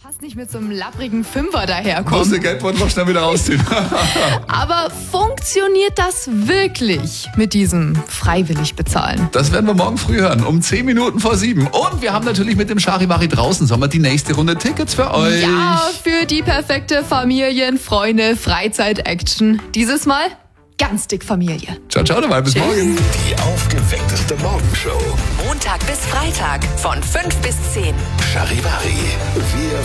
Fast nicht mit so einem lapprigen Fünfer daherkommen. Muss den Geldbeutel noch schnell wieder rausziehen. Aber funktioniert das wirklich mit diesem freiwillig bezahlen? Das werden wir morgen früh hören, um 10 Minuten vor 7. Und wir haben natürlich mit dem Charivari draußen Sommer die nächste Runde Tickets für euch. Ja, für die perfekte Familien-, Freunde-, Freizeit-Action. Dieses Mal ganz dick Familie. Ciao, ciao dabei, bis morgen. Die aufgeweckteste Morgenshow. Montag bis Freitag von 5 bis 10. Charivari. Wir